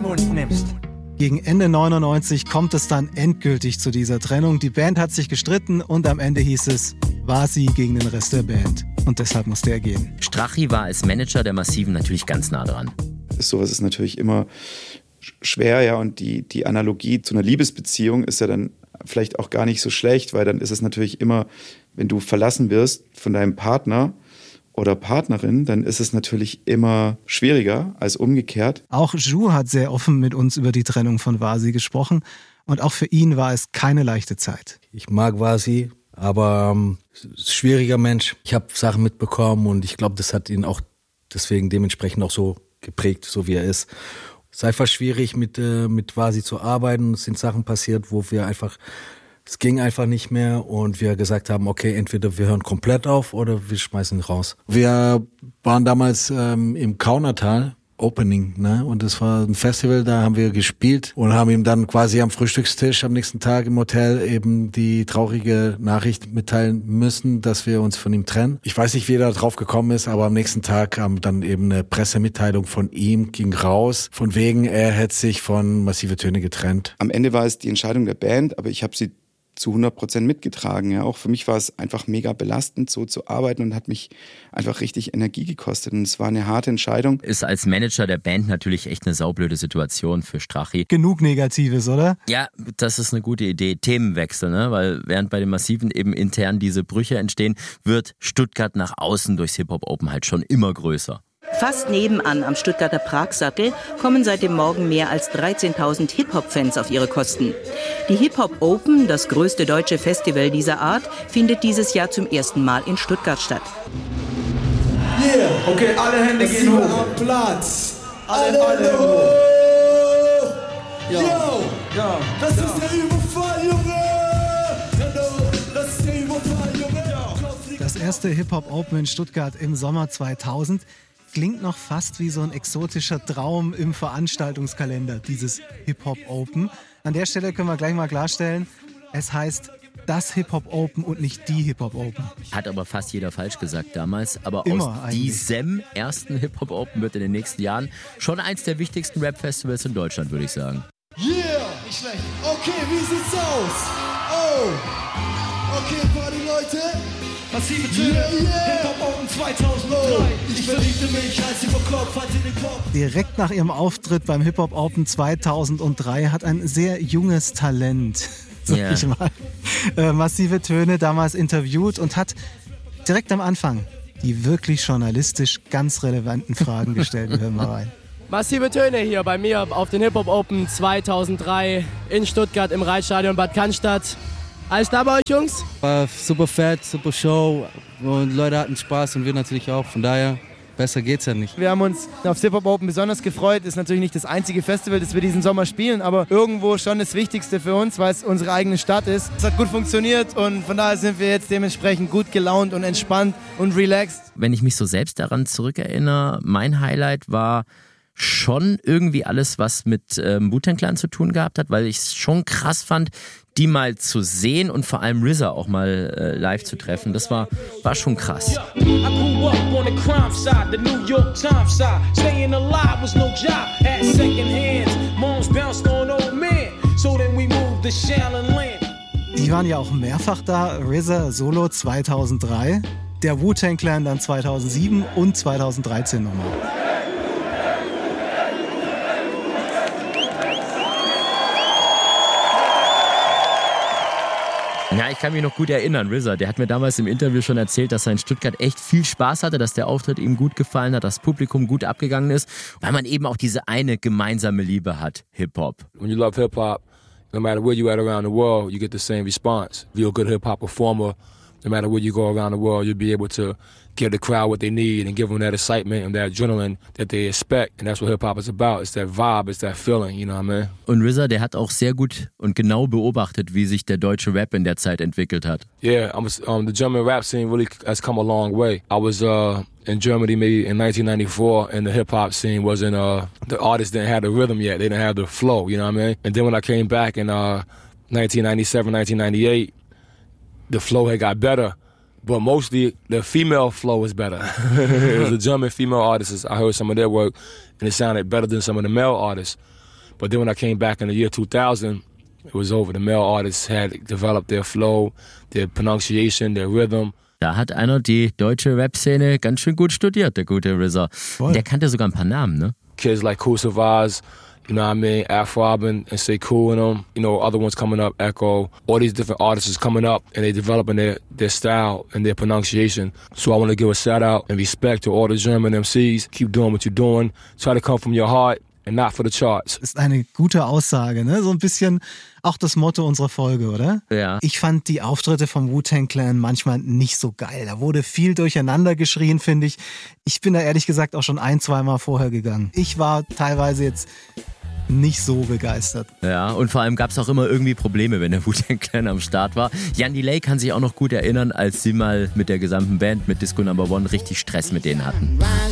Mund nimmst. Gegen Ende 99 kommt es dann endgültig zu dieser Trennung. Die Band hat sich gestritten und am Ende hieß es, Vasi gegen den Rest der Band. Und deshalb musste er gehen. Strachi war als Manager der Massiven natürlich ganz nah dran. Sowas ist natürlich immer schwer, ja, und die Analogie zu einer Liebesbeziehung ist ja dann vielleicht auch gar nicht so schlecht, weil dann ist es natürlich immer, wenn du verlassen wirst von deinem Partner oder Partnerin, dann ist es natürlich immer schwieriger als umgekehrt. Auch Zhu hat sehr offen mit uns über die Trennung von Vasi gesprochen und auch für ihn war es keine leichte Zeit. Ich mag Vasi, aber schwieriger Mensch. Ich habe Sachen mitbekommen und ich glaube, das hat ihn auch deswegen dementsprechend auch so geprägt, so wie er ist. Es ist einfach schwierig, mit Vasi zu arbeiten. Es sind Sachen passiert, wo wir einfach, es ging einfach nicht mehr und wir gesagt haben, okay, entweder wir hören komplett auf oder wir schmeißen ihn raus. Wir waren damals im Kaunertal, Opening, ne? Und das war ein Festival, da haben wir gespielt und haben ihm dann quasi am Frühstückstisch am nächsten Tag im Hotel eben die traurige Nachricht mitteilen müssen, dass wir uns von ihm trennen. Ich weiß nicht, wie er da drauf gekommen ist, aber am nächsten Tag kam dann eben eine Pressemitteilung von ihm, ging raus, von wegen, er hätte sich von Massive Töne getrennt. Am Ende war es die Entscheidung der Band, aber ich habe sie zu 100% mitgetragen. Ja. Auch für mich war es einfach mega belastend, so zu arbeiten und hat mich einfach richtig Energie gekostet. Und es war eine harte Entscheidung. Ist als Manager der Band natürlich echt eine saublöde Situation für Strachi. Genug Negatives, oder? Ja, das ist eine gute Idee. Themenwechsel, ne? Weil während bei den Massiven eben intern diese Brüche entstehen, wird Stuttgart nach außen durchs Hip-Hop Open halt schon immer größer. Fast nebenan am Stuttgarter Pragsattel kommen seit dem Morgen mehr als 13.000 Hip-Hop-Fans auf ihre Kosten. Die Hip-Hop Open, das größte deutsche Festival dieser Art, findet dieses Jahr zum ersten Mal in Stuttgart statt. Yeah, okay, alle Hände gehen hoch. Am Platz. Alle hoch. Yo, yo, das ist der Überfall, Junge. Das ist der Überfall, Junge. Das erste Hip-Hop Open in Stuttgart im Sommer 2000 klingt noch fast wie so ein exotischer Traum im Veranstaltungskalender, dieses Hip-Hop Open. An der Stelle können wir gleich mal klarstellen, es heißt das Hip-Hop Open und nicht die Hip-Hop Open. Hat aber fast jeder falsch gesagt damals. Aber Immer aus eigentlich. diesem ersten Hip-Hop Open wird in den nächsten Jahren schon eins der wichtigsten Rap-Festivals in Deutschland, würde ich sagen. Yeah, nicht schlecht. Okay, wie sieht's aus? Oh, okay, Party-Leute. Massive Töne, Hip-Hop Open 2003. Ich verliebte mich, als sie verklopft hat in den Kopf. Direkt nach ihrem Auftritt beim Hip-Hop Open 2003 hat ein sehr junges Talent, sag ich mal, Massive Töne damals interviewt und hat direkt am Anfang die wirklich journalistisch ganz relevanten Fragen gestellt. Wir hören mal rein. Massive Töne hier bei mir auf den Hip-Hop Open 2003 in Stuttgart im Reitstadion Bad Cannstatt. Alles klar bei euch, Jungs? War super fett, super Show und Leute hatten Spaß und wir natürlich auch. Von daher, besser geht's ja nicht. Wir haben uns auf Hip-Hop Open besonders gefreut. Ist natürlich nicht das einzige Festival, das wir diesen Sommer spielen, aber irgendwo schon das Wichtigste für uns, weil es unsere eigene Stadt ist. Es hat gut funktioniert und von daher sind wir jetzt dementsprechend gut gelaunt und entspannt und relaxed. Wenn ich mich so selbst daran zurückerinnere, mein Highlight war schon irgendwie alles, was mit Wu-Tang Clan zu tun gehabt hat, weil ich es schon krass fand, die mal zu sehen und vor allem RZA auch mal live zu treffen. Das war schon krass. Die waren ja auch mehrfach da, RZA Solo 2003, der Wu-Tang Clan dann 2007 und 2013 nochmal. Ja, ich kann mich noch gut erinnern, RZA, der hat mir damals im Interview schon erzählt, dass er in Stuttgart echt viel Spaß hatte, dass der Auftritt ihm gut gefallen hat, das Publikum gut abgegangen ist, weil man eben auch diese eine gemeinsame Liebe hat, Hip-Hop. When you love Hip-Hop, no matter where you at around the world, you get the same response. If you're a good Hip-Hop performer, no matter where you go around the world, you'll be able to give the crowd what they need and give them that excitement and that adrenaline that they expect. And that's what Hip-Hop is about. It's that vibe, it's that feeling, you know what I mean? Und RZA, der hat auch sehr gut und genau beobachtet, wie sich der deutsche Rap in der Zeit entwickelt hat. Yeah, the German rap scene really has come a long way. I was in Germany maybe in 1994 and the hip-hop scene wasn't, the artists didn't have the rhythm yet. They didn't have the flow, you know what I mean? And then when I came back in 1997, 1998, the flow had got better. But mostly the female flow is better. The German female artists, I heard some of their work and it sounded better than some of the male artists. But then when I came back in the year 2000, it was over. The male artists had developed their flow, their pronunciation, their rhythm. Da hat einer die deutsche Rap-Szene ganz schön gut studiert, der gute RZA. Der kannte sogar ein paar Namen, ne? Kids like Kool Savas, you know what I mean, Afro-Robin and Say Cool and them, you know, other ones coming up, Echo, all these different artists is coming up and they developing their style and their pronunciation. So I want to give a shout out and respect to all the German MCs. Keep doing what you're doing. Try to come from your heart and not for the charts. Ist eine gute Aussage, ne? So ein bisschen auch das Motto unserer Folge, oder? Ja. Ich fand die Auftritte vom Wu-Tang Clan manchmal nicht so geil. Da wurde viel durcheinander geschrien, finde ich. Ich bin da ehrlich gesagt auch schon 1-2 Mal vorher gegangen. Ich war teilweise jetzt nicht so begeistert. Ja, und vor allem gab es auch immer irgendwie Probleme, wenn der Wu-Tang Clan am Start war. Jan Delay kann sich auch noch gut erinnern, als sie mal mit der gesamten Band, mit Disco No. 1, richtig Stress mit denen hatten.